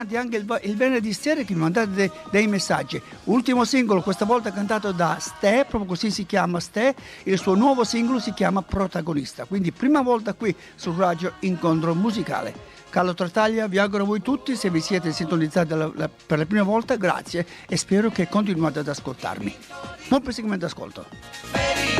Anche il venerdì sera che mi mandate dei messaggi. Ultimo singolo, questa volta cantato da Ste, proprio così si chiama Ste. Il suo nuovo singolo si chiama Protagonista. Quindi prima volta qui su Radio Incontro Musicale. Carlo Tartaglia, vi auguro a voi tutti, se vi siete sintonizzati per la prima volta, grazie e spero che continuate ad ascoltarmi. Buon proseguimento d'ascolto.